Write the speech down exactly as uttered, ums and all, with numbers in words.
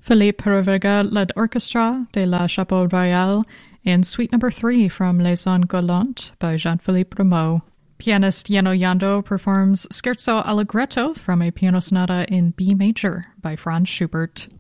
Philippe Rovega led orchestra de la Chapeau Royal in Suite Number three from Les Zones Galantes by Jean-Philippe Rameau. Pianist Yeno Yando performs Scherzo Allegretto from a piano sonata in B major by Franz Schubert.